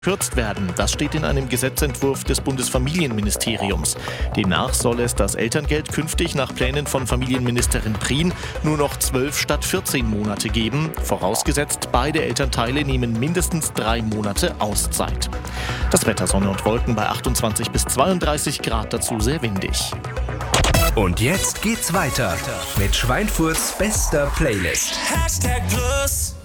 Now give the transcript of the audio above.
gekürzt werden. Das steht in einem Gesetzentwurf des Bundesfamilienministeriums. Demnach soll es das Elterngeld künftig nach Plänen von Familienministerin Prien nur noch 12 statt 14 Monate geben. Vorausgesetzt, beide Elternteile nehmen mindestens 3 Monate Auszeit. Das Wetter: Sonne und Wolken bei 28 bis 32 Grad, dazu sehr windig. Und jetzt geht's weiter mit Schweinfurts bester Playlist. #Plus